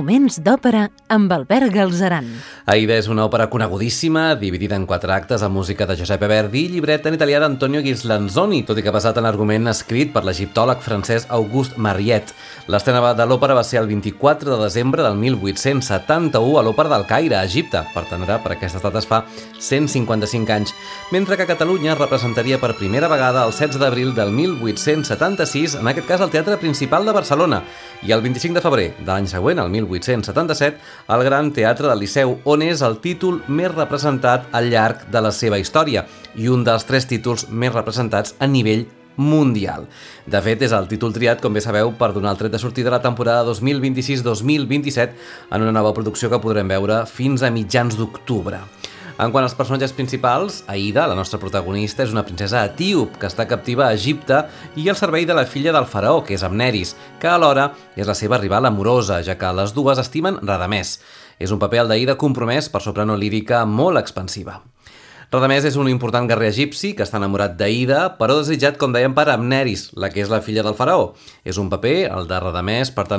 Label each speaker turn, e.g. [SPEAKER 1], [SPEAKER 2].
[SPEAKER 1] Moments d'òpera amb Albert Galzeran.
[SPEAKER 2] Aida és una òpera conegudíssima, dividida en 4 actes amb música de Giuseppe Verdi i llibret en italià d'Antonio Ghislanzoni, tot i que basat en argument escrit per l'egiptòleg francès Auguste Mariette. L'estrena de l'òpera va ser el 24 de desembre del 1871 a l'Òpera del Caire, a Egipte. Per tant, per aquestes dates fa 155 anys, mentre que a Catalunya es representaria per primera vegada el 16 d'abril del 1876, en aquest cas al Teatre Principal de Barcelona, i el 25 de febrer de l'any següent, el 1877, al Gran Teatre del Liceu, on és el títol més representat al llarg de la seva història i un dels 3 títols més representats a nivell mundial. De fet, és el títol triat, com bé sabeu, per donar el tret de sortida a la temporada 2026-2027 en una nova producció que podrem veure fins a mitjans d'octubre. En quant als personatges principals, Aida, la nostra protagonista, és una princesa etíop que està captiva a Egipte i al servei de la filla del faraó, que és Amneris, que alhora és la seva rival amorosa, ja que les dues estimen Radamès. És un paper, el d'Aida, compromès per soprano lírica molt expansiva. Radamès és un important guerrer egipci que està enamorat d'Aida, però desitjat, com dèiem, per Amneris, la que és la filla del faraó. És un paper, el de Radamès, per tant,